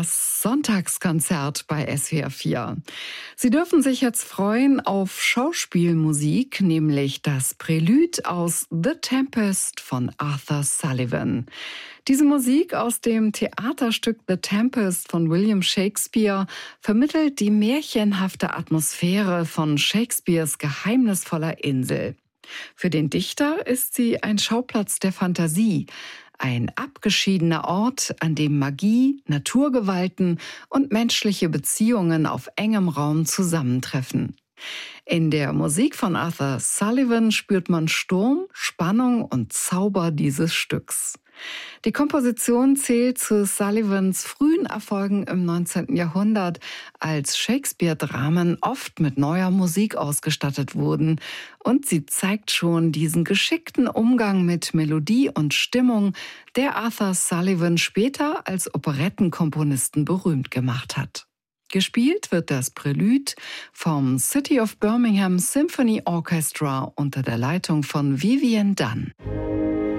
Das Sonntagskonzert bei SWR 4. Sie dürfen sich jetzt freuen auf Schauspielmusik, nämlich das Prälude aus The Tempest von Arthur Sullivan. Diese Musik aus dem Theaterstück The Tempest von William Shakespeare vermittelt die märchenhafte Atmosphäre von Shakespeares geheimnisvoller Insel. Für den Dichter ist sie ein Schauplatz der Fantasie, ein abgeschiedener Ort, an dem Magie, Naturgewalten und menschliche Beziehungen auf engem Raum zusammentreffen. In der Musik von Arthur Sullivan spürt man Sturm, Spannung und Zauber dieses Stücks. Die Komposition zählt zu Sullivans frühen Erfolgen im 19. Jahrhundert, als Shakespeare-Dramen oft mit neuer Musik ausgestattet wurden. Und sie zeigt schon diesen geschickten Umgang mit Melodie und Stimmung, der Arthur Sullivan später als Operettenkomponisten berühmt gemacht hat. Gespielt wird das Prälude vom City of Birmingham Symphony Orchestra unter der Leitung von Vivian Dunn.